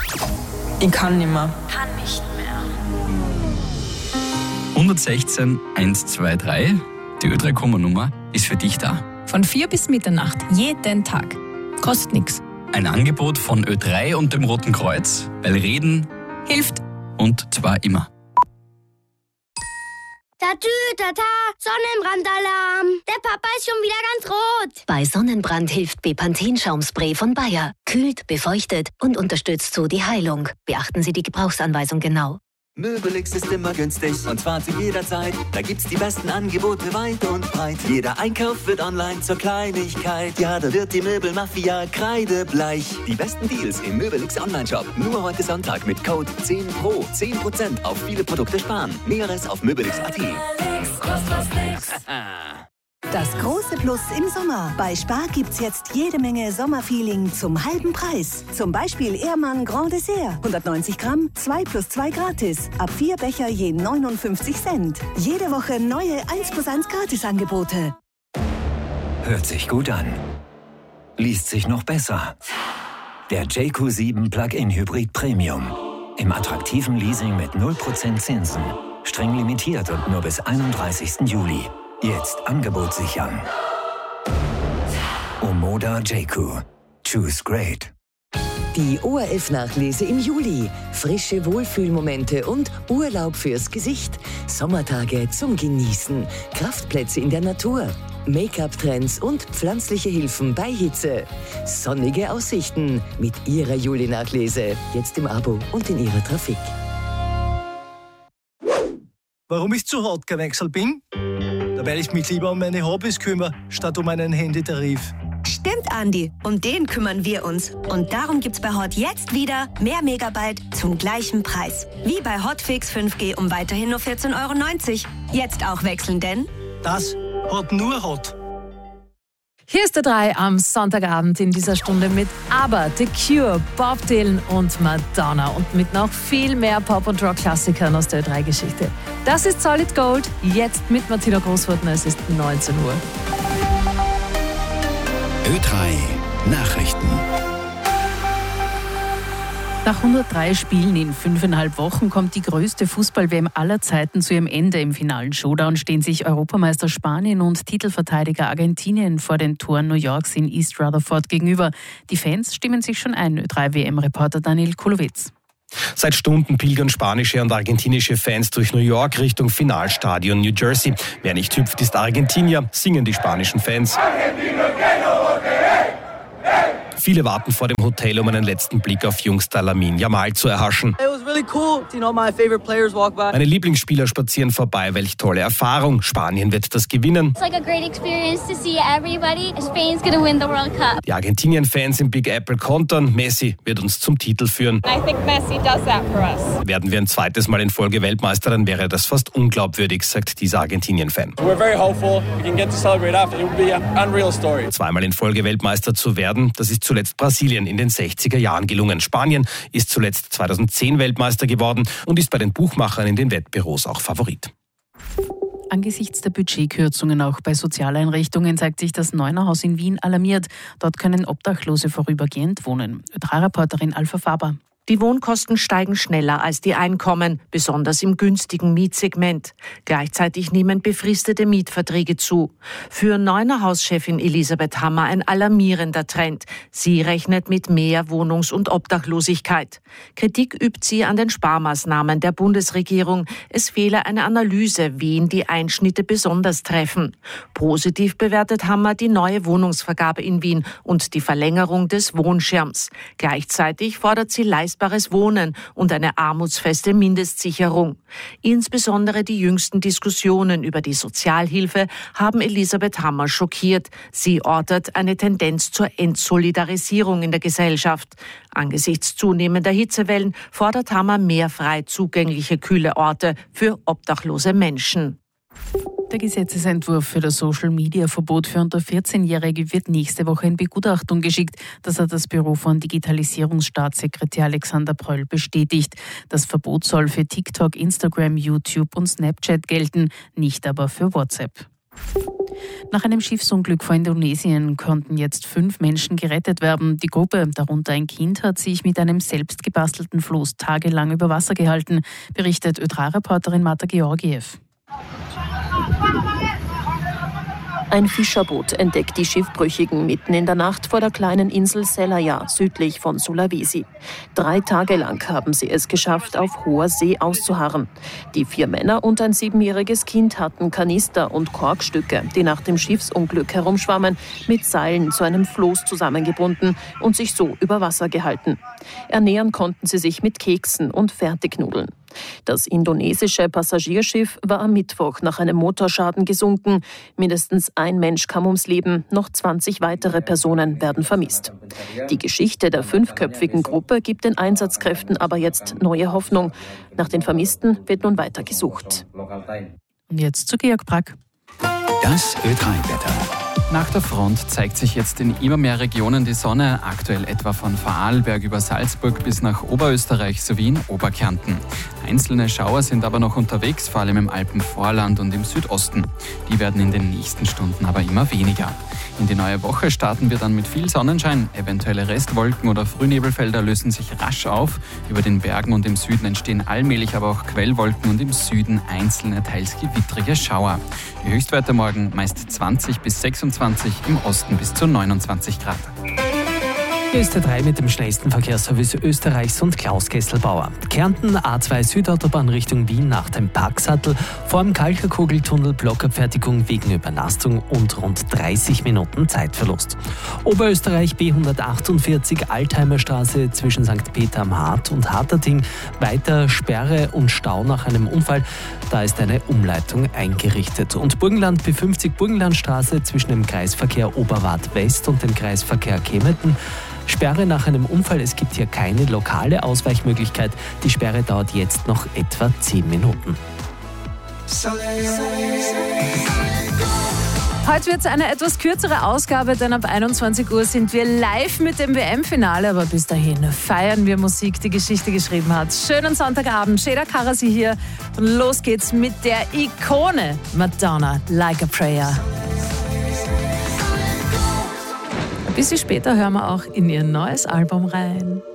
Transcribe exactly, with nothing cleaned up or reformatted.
Ich kann nicht mehr. Kann nicht mehr. hundertsechzehn hundertzweiundzwanzig, die Ö drei Komma-Nummer, ist für dich da. Von vier bis Mitternacht, jeden Tag. Kostet nichts. Ein Angebot von Ö drei und dem Roten Kreuz, weil Reden Hilft. und zwar immer. Tatü, tata, Sonnenbrandalarm. Der Papa ist schon wieder ganz rot. Bei Sonnenbrand hilft Bepanthen-Schaumspray von Bayer. Kühlt, befeuchtet und unterstützt so die Heilung. Beachten Sie die Gebrauchsanweisung genau. Möbelix ist immer günstig und zwar zu jeder Zeit. Da gibt's die besten Angebote weit und breit. Jeder Einkauf wird online zur Kleinigkeit. Ja, da wird die Möbelmafia kreidebleich. Die besten Deals im Möbelix Online-Shop. Nur heute Sonntag mit Code zehn Pro. zehn Prozent auf viele Produkte sparen. Näheres auf möbelix punkt at. Das große Plus im Sommer. Bei Spar gibt's jetzt jede Menge Sommerfeeling zum halben Preis. Zum Beispiel Ehrmann Grand Dessert. hundertneunzig Gramm, zwei plus zwei gratis. Ab vier Becher je neunundfünfzig Cent. Jede Woche neue eins plus eins Gratisangebote. Hört sich gut an. Liest sich noch besser. Der J Q sieben Plug-in Hybrid Premium. Im attraktiven Leasing mit null Prozent Zinsen. Streng limitiert und nur bis einunddreißigsten Juli. Jetzt Angebot sichern. Omoda J Q. Choose great. Die O R F-Nachlese im Juli. Frische Wohlfühlmomente und Urlaub fürs Gesicht. Sommertage zum Genießen. Kraftplätze in der Natur. Make-up-Trends und pflanzliche Hilfen bei Hitze. Sonnige Aussichten mit Ihrer Juli-Nachlese. Jetzt im Abo und in Ihrer Trafik. Warum ich zu hart gewechselt bin? Weil ich mich lieber um meine Hobbys kümmere, statt um einen Handytarif. Stimmt, Andi. Um den kümmern wir uns. Und darum gibt's bei Hot jetzt wieder mehr Megabyte zum gleichen Preis. Wie bei Hotfix fünf G um weiterhin nur vierzehn Euro neunzig. Jetzt auch wechseln, denn... Das hat nur Hot. Hier ist der drei am Sonntagabend in dieser Stunde mit ABBA, The Cure, Bob Dylan und Madonna und mit noch viel mehr Pop- und Rock-Klassikern aus der Ö drei Geschichte. Das ist Solid Gold, jetzt mit Martina Großwurtner, es ist neunzehn Uhr. Ö drei Nachrichten. Nach hundertdrei Spielen in fünfeinhalb Wochen kommt die größte Fußball-W M aller Zeiten zu ihrem Ende. Im finalen Showdown stehen sich Europameister Spanien und Titelverteidiger Argentinien vor den Toren New Yorks in East Rutherford gegenüber. Die Fans stimmen sich schon ein, Ö drei W M-Reporter Daniel Kulowitz. Seit Stunden pilgern spanische und argentinische Fans durch New York Richtung Finalstadion New Jersey. Wer nicht hüpft, ist Argentinier, singen die spanischen Fans. Viele warten vor dem Hotel, um einen letzten Blick auf Jungstar Lamine Yamal zu erhaschen. Meine Lieblingsspieler spazieren vorbei, welch tolle Erfahrung. Spanien wird das gewinnen. Die Argentinien-Fans im Big Apple kontern, Messi wird uns zum Titel führen. Werden wir ein zweites Mal in Folge Weltmeister, dann wäre das fast unglaubwürdig, sagt dieser Argentinien-Fan. Zweimal in Folge Weltmeister zu werden, das ist zuletzt Brasilien in den sechziger Jahren gelungen. Spanien ist zuletzt zweitausendzehn Weltmeister geworden und ist bei den Buchmachern in den Wettbüros auch Favorit. Angesichts der Budgetkürzungen auch bei Sozialeinrichtungen zeigt sich das Neunerhaus in Wien alarmiert. Dort können Obdachlose vorübergehend wohnen. Ö drei Reporterin Alpha Faber. Die Wohnkosten steigen schneller als die Einkommen, besonders im günstigen Mietsegment. Gleichzeitig nehmen befristete Mietverträge zu. Für Neunerhaus-Chefin Elisabeth Hammer ein alarmierender Trend. Sie rechnet mit mehr Wohnungs- und Obdachlosigkeit. Kritik übt sie an den Sparmaßnahmen der Bundesregierung. Es fehle eine Analyse, wen die Einschnitte besonders treffen. Positiv bewertet Hammer die neue Wohnungsvergabe in Wien und die Verlängerung des Wohnschirms. Gleichzeitig fordert sie leistbares Wohnen und eine armutsfeste Mindestsicherung. Insbesondere die jüngsten Diskussionen über die Sozialhilfe haben Elisabeth Hammer schockiert. Sie ortet eine Tendenz zur Entsolidarisierung in der Gesellschaft. Angesichts zunehmender Hitzewellen fordert Hammer mehr frei zugängliche kühle Orte für obdachlose Menschen. Der Gesetzesentwurf für das Social-Media-Verbot für unter vierzehnjährige wird nächste Woche in Begutachtung geschickt. Das hat das Büro von Digitalisierungsstaatssekretär Alexander Pröll bestätigt. Das Verbot soll für TikTok, Instagram, YouTube und Snapchat gelten, nicht aber für WhatsApp. Nach einem Schiffsunglück vor Indonesien konnten jetzt fünf Menschen gerettet werden. Die Gruppe, darunter ein Kind, hat sich mit einem selbst gebastelten Floß tagelang über Wasser gehalten, berichtet Ö drei Reporterin Marta Georgiev. Ein Fischerboot entdeckt die Schiffbrüchigen mitten in der Nacht vor der kleinen Insel Selayar, südlich von Sulawesi. Drei Tage lang haben sie es geschafft, auf hoher See auszuharren. Die vier Männer und ein siebenjähriges Kind hatten Kanister und Korkstücke, die nach dem Schiffsunglück herumschwammen, mit Seilen zu einem Floß zusammengebunden und sich so über Wasser gehalten. Ernähren konnten sie sich mit Keksen und Fertignudeln. Das indonesische Passagierschiff war am Mittwoch nach einem Motorschaden gesunken. Mindestens ein Mensch kam ums Leben, noch zwanzig weitere Personen werden vermisst. Die Geschichte der fünfköpfigen Gruppe gibt den Einsatzkräften aber jetzt neue Hoffnung. Nach den Vermissten wird nun weiter gesucht. Und jetzt zu Georg Brack. Das Ö drei Wetter. Nach der Front zeigt sich jetzt in immer mehr Regionen die Sonne, aktuell etwa von Vorarlberg über Salzburg bis nach Oberösterreich sowie in Oberkärnten. Einzelne Schauer sind aber noch unterwegs, vor allem im Alpenvorland und im Südosten. Die werden in den nächsten Stunden aber immer weniger. In die neue Woche starten wir dann mit viel Sonnenschein. Eventuelle Restwolken oder Frühnebelfelder lösen sich rasch auf. Über den Bergen und im Süden entstehen allmählich aber auch Quellwolken und im Süden einzelne, teils gewittrige Schauer. Die Höchstwerte morgen meist zwanzig bis sechsundzwanzig, im Osten bis zu neunundzwanzig Grad. Hier ist der drei mit dem schnellsten Verkehrsservice Österreichs und Klaus Kesselbauer. Kärnten A zwei Südautobahn Richtung Wien nach dem Parksattel, vor dem Kalkerkugeltunnel Blockabfertigung wegen Überlastung und rund dreißig Minuten Zeitverlust. Oberösterreich B hundertachtundvierzig Altheimer Straße zwischen Sankt Peter am Hart und Harterting, weiter Sperre und Stau nach einem Unfall. Da ist eine Umleitung eingerichtet. Und Burgenland B fünfzig Burgenlandstraße zwischen dem Kreisverkehr Oberwart West und dem Kreisverkehr Kemeten. Sperre nach einem Unfall, es gibt hier keine lokale Ausweichmöglichkeit. Die Sperre dauert jetzt noch etwa zehn Minuten. Heute wird es eine etwas kürzere Ausgabe, denn ab einundzwanzig Uhr sind wir live mit dem W M-Finale. Aber bis dahin feiern wir Musik, die Geschichte geschrieben hat. Schönen Sonntagabend, Sheda Karasi hier. Und los geht's mit der Ikone Madonna, Like a Prayer. Ein bisschen später hören wir auch in ihr neues Album rein.